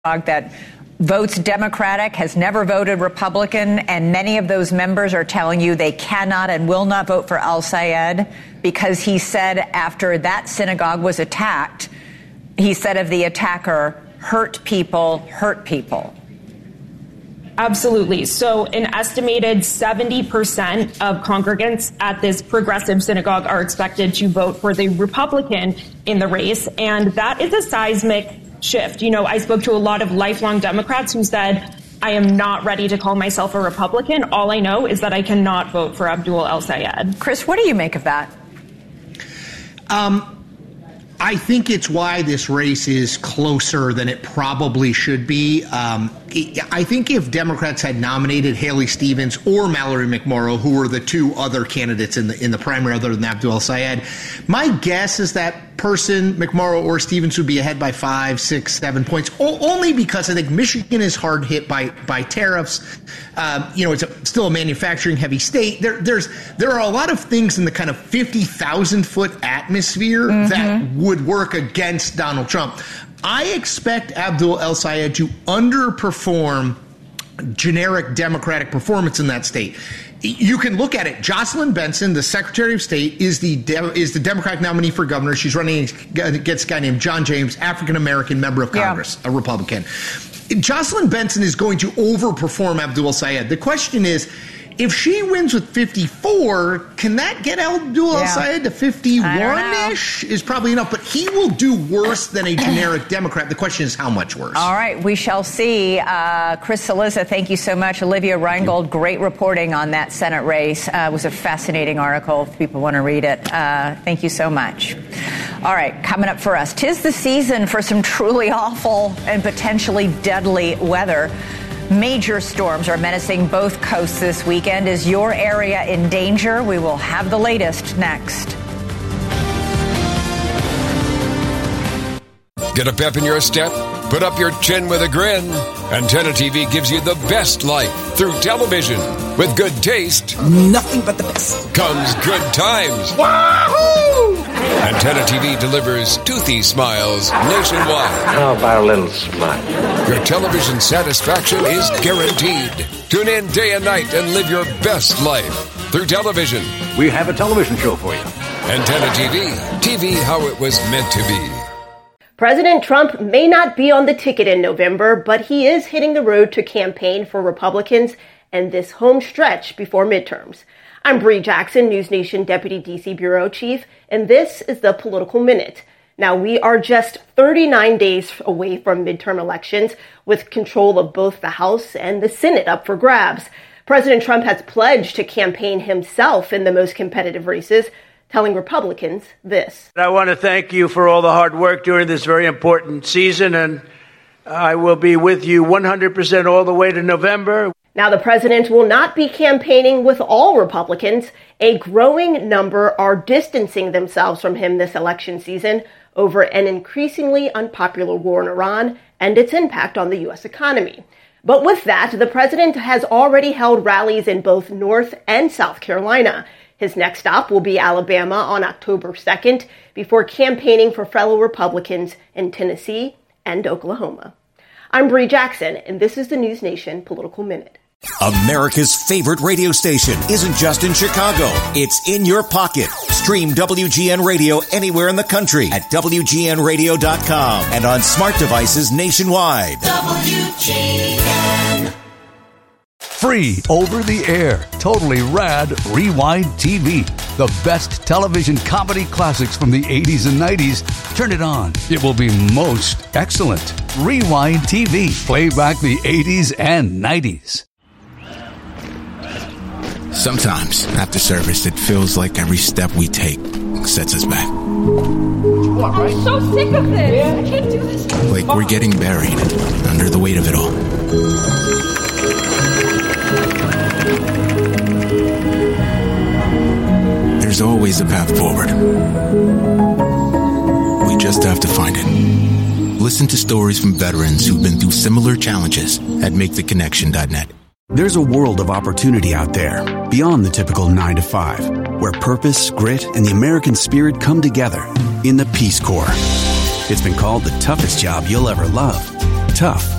that votes Democratic, has never voted Republican, and many of those members are telling you they cannot and will not vote for al-Sayed because he said after that synagogue was attacked, he said of the attacker, hurt people. Absolutely. So an estimated 70% of congregants at this progressive synagogue are expected to vote for the Republican in the race, and that is a seismic shift. I spoke to a lot of lifelong Democrats who said, I am not ready to call myself a Republican. All I know is that I cannot vote for Abdul El-Sayed. Chris, what do you make of that? I think it's why this race is closer than it probably should be. I think if Democrats had nominated Haley Stevens or Mallory McMorrow, who were the two other candidates in the primary other than Abdul El-Sayed, my guess is that person, McMorrow or Stevens, would be ahead by 5, 6, 7 points, only because I think Michigan is hard hit by tariffs. It's still a manufacturing heavy state. There are a lot of things in the kind of 50,000 foot atmosphere that would work against Donald Trump. I expect Abdul El-Sayed to underperform generic Democratic performance in that state. You can look at it. Jocelyn Benson, the Secretary of State, is the Democratic nominee for governor. She's running against a guy named John James, African-American member of Congress, a Republican. Jocelyn Benson is going to overperform Abdul El-Sayed. The question is, if she wins with 54, can that get Abdul El-Sayed to 51-ish? Is probably enough, but he will do worse than a generic Democrat. The question is how much worse. All right, we shall see. Chris Cillizza, thank you so much. Olivia Reingold, great reporting on that Senate race. It was a fascinating article if people want to read it. Thank you so much. All right, coming up for us, 'tis the season for some truly awful and potentially deadly weather. Major storms are menacing both coasts this weekend. Is your area in danger? We will have the latest next. Get a pep in your step? Put up your chin with a grin. Antenna TV gives you the best life through television. With good taste, nothing but the best, comes good times. Wahoo! Antenna TV delivers toothy smiles nationwide. How about a little smile? Your television satisfaction is guaranteed. Tune in day and night and live your best life through television. We have a television show for you. Antenna TV. TV how it was meant to be. President Trump may not be on the ticket in November, but he is hitting the road to campaign for Republicans and this home stretch before midterms. I'm Bree Jackson, News Nation Deputy D.C. Bureau Chief, and this is the Political Minute. Now, we are just 39 days away from midterm elections, with control of both the House and the Senate up for grabs. President Trump has pledged to campaign himself in the most competitive races, telling Republicans this. I want to thank you for all the hard work during this very important season, and I will be with you 100% all the way to November. Now, the president will not be campaigning with all Republicans. A growing number are distancing themselves from him this election season over an increasingly unpopular war in Iran and its impact on the U.S. economy. But with that, the president has already held rallies in both North and South Carolina. His next stop will be Alabama on October 2nd before campaigning for fellow Republicans in Tennessee and Oklahoma. I'm Bree Jackson, and this is the News Nation Political Minute. America's favorite radio station isn't just in Chicago. It's in your pocket. Stream WGN Radio anywhere in the country at WGNradio.com and on smart devices nationwide. WGN. Free over the air, totally rad Rewind TV. The best television comedy classics from the 80s and 90s. Turn it on. It will be most excellent. Rewind TV. Play back the 80s and 90s. Sometimes, after service, it feels like every step we take sets us back. I'm so sick of this. I can't do this. Like we're getting buried under the weight of it all. There's always a path forward. We just have to find it. Listen to stories from veterans who've been through similar challenges at MakeTheConnection.net. There's a world of opportunity out there, beyond the typical 9-to-5, where purpose, grit, and the American spirit come together in the Peace Corps. It's been called the toughest job you'll ever love. tough.